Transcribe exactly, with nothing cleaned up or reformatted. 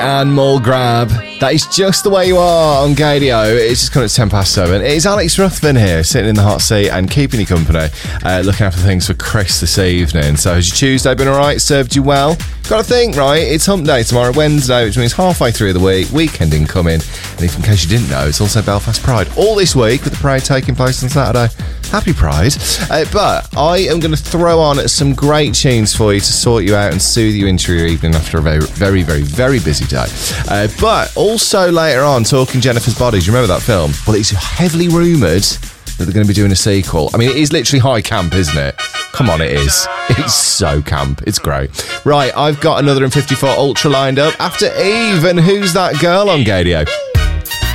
and Mulgrab. That is just the way you are on Gadio. It's just coming at ten past seven. It's Alex Ruthven here, sitting in the hot seat and keeping you company, uh, looking after things for Chris this evening. So has your Tuesday been alright? Served you well? Got to think, right? It's hump day tomorrow, Wednesday, which means halfway through the week, weekend incoming. And if in case you didn't know, it's also Belfast Pride all this week with the parade taking place on Saturday. Happy Pride. Uh, but I am going to throw on some great tunes for you to sort you out and soothe you into your evening after a very, very, very, very busy day. Uh, but also later on, talking Jennifer's Bodies. You remember that film? Well, it's heavily rumoured that they're going to be doing a sequel. I mean, it is literally high camp, isn't it? Come on, it is. It's so camp. It's great. Right, I've got another M fifty-four Ultra lined up after Eve. And who's that girl on Gadio?